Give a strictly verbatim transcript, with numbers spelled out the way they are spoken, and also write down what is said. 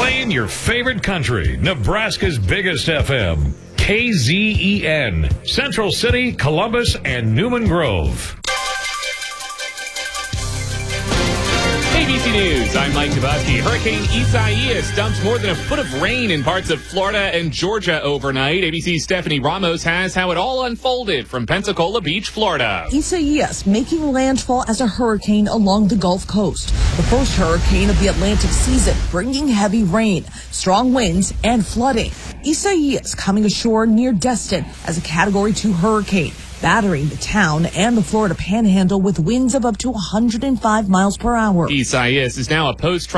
Playing your favorite country, Nebraska's biggest F M. K Z E N, Central City, Columbus, and Newman Grove. A B C News, I'm Mike Dabowski. Hurricane Isaias dumps more than a foot of rain in parts of Florida and Georgia overnight. A B C's Stephanie Ramos has how it all unfolded from Pensacola Beach, Florida. Isaias making landfall as a hurricane along the Gulf Coast. The first hurricane of the Atlantic season, bringing heavy rain, strong winds, and flooding. Isaias coming ashore near Destin as a Category two hurricane, battering the town and the Florida Panhandle with winds of up to one hundred five miles per hour. Isaias is now a post